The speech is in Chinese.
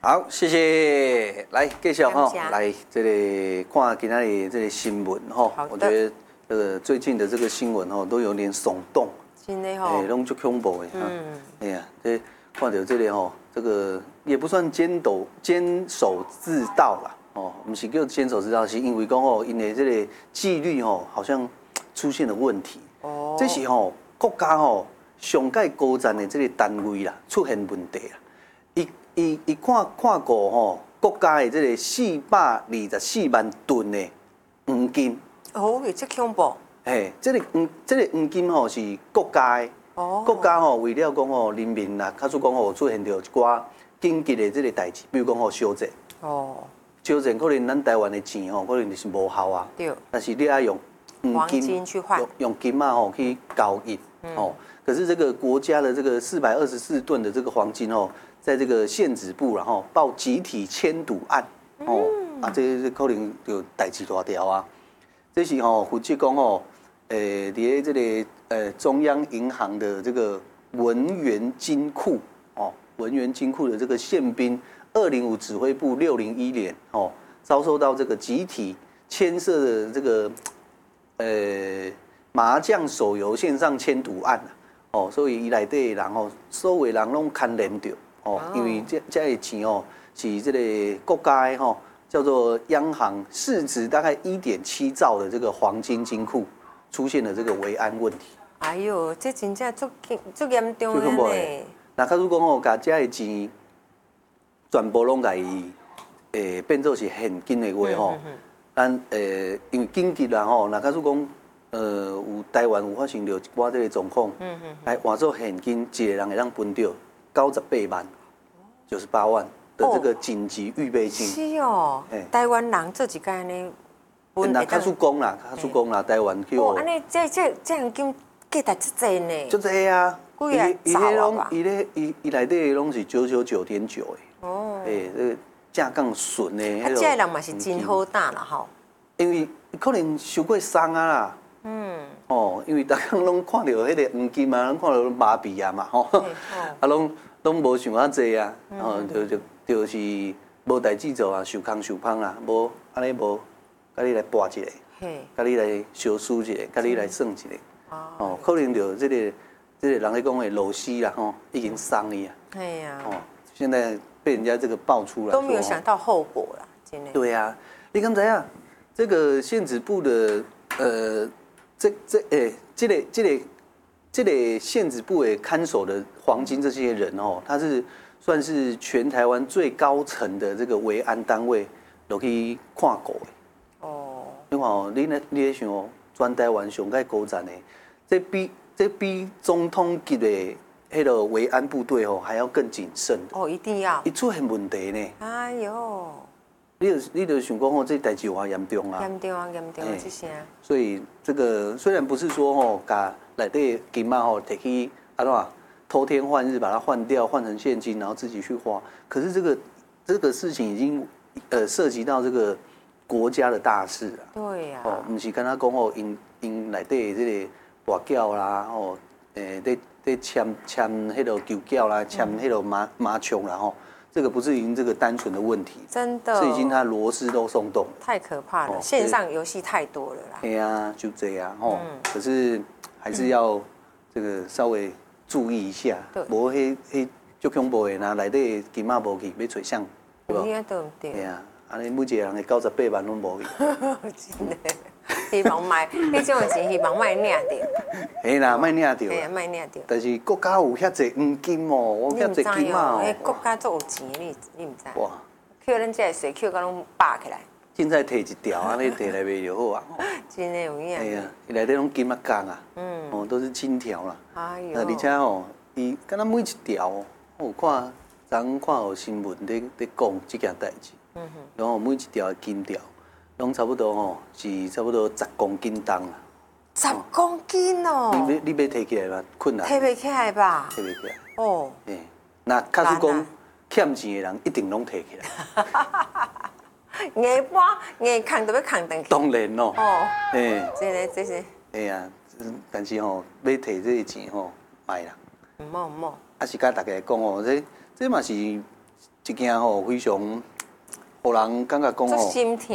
好，谢谢。来，继续哈，来这里看今天的这个新闻哈。我觉得最近的这个新闻哈都有点耸动， 真的哈， 拢足恐怖的哈。哎呀，这看到这里哈，这个也不算坚守自盗啦，哦，不是叫坚守自盗，是因为讲哦，因为这个纪律哦好像出现了问题。哦，这是吼国家吼上界高层的这个单位啦出现问题啦。伊看过吼，国家的这个424万吨的黄金。 哦，有这恐怖。 嘿，这个黄金吼是国家的。哦。国家吼为了讲吼人民啦，假使讲吼出现着一寡紧急的这个代志，比如讲吼烧钱。哦。烧钱可能咱台湾的钱吼，可能就是无效啊。对。但是你要用黄金去换。 用金嘛吼去交易。哦。可是这个国家的这个424吨的这个黄金哦。在这个县指部，然后报集体迁赌案，哦，这可能就代志大条啊。这是吼负责讲吼，伫这个中央银行的这个文源金库，哦，文源金库的这个宪兵205指挥部601连，哦，遭受到这个集体牵涉的这个麻将手游线上迁赌案哦，所以伊内底人吼，所有人拢牵连着。哦，因为这个钱哦，是这个国家的吼，叫做央行市值大概1.7兆的这个黄金金库出现了这个维安问题。 哎呦，这真正足严重的呢。 那假如讲哦，把这个钱全部拢甲伊变做是现金的话吼，咱因为紧急啦吼，那假如讲有台湾有发生着一寡这个状况，来换做现金，一个人会当分到98万、98万的这个紧急预备金。 是哦，台湾人做一间呢， 那卡出工啦，台湾去。 哦，安尼这样金价值足济呢。 足济啊！ 贵啊，早吧。 伊内底拢是999.9的。哦。这个正杠顺的。 啊，这人嘛是真好打啦吼。 因为可能受过伤啊啦。哦，因为大家拢看到迄个黄金嘛，拢看到麻痹啊嘛，吼，啊，拢无想遐济啊，就是无代志做啊，受康受芳啦，无安尼无，甲你来搏一个，甲你来小输一个，甲你来算一个，哦，可能就这个人咧讲的螺丝啦，吼，已经伤伊啊，对呀，哦，现在被人家这个爆出来， 都没有想到后果啦，真的。 对呀，你刚才啊，这个县指部的这个县指部的看守的黄金这些人哦，他是算是全台湾最高层的这个维安单位落去看过的。哦，你看哦，你咧想哦，全台湾上界高层的，这比总统级的迄个维安部队哦还要更谨慎。 哦，一定要。 一出现问题呢。 哎呦。 你就想讲哦，这代志有偌严重啊？ 严重啊，这些。 所以这个虽然不是说吼，把内底金嘛吼摕去偷天换日把它换掉，换成现金，然后自己去花。可是这个事情已经涉及到这个国家的大事了。对呀。哦，不是跟他讲哦，因内底这个跋筊啦，哦，在签迄个球筊啦，签迄个麻将啦吼。这个不是已经这个单纯的问题， 真的， 是已经它螺丝都松动， 太可怕了。线上游戏太多了啦。 对啊，就这样哦。可是还是要这个稍微注意一下，无迄足恐怖的，那内底金仔无去，要找谁？ 对吧？ 对啊，安尼每一个人的98万拢无去。 真的，希望卖，迄种钱希望卖领着。 嘿啦，卖领着。 对啊，卖领着。 但是国家有遐济黄金哦，我遐济金嘛哦。国家足有钱，你唔知？哇！扣咱这水扣，甲拢拔起来。 凊彩摕一条，安尼摕来卖就好啊。 真的有影。 哎呀，伊内底拢金啊钢啊，哦，都是金条啦。哎呦。而且哦，伊敢若每一条哦，我昨看有新闻在讲这件代志。然后每一条金条，拢差不多吼，是差不多10公斤重啦。 10公斤哦！ 你要提起来嘛？困难。 提不起来吧？ 提不起来。 哦。 哎，那假使讲欠钱的人，一定拢提起来。 硬扛都要扛回去。 当然咯。哦。 哎。这是。 哎呀，但是吼，要提这个钱吼，歹啦。 唔好。 啊是甲大家讲哦，这嘛是一件吼非常，互人感觉讲足吼。 心疼。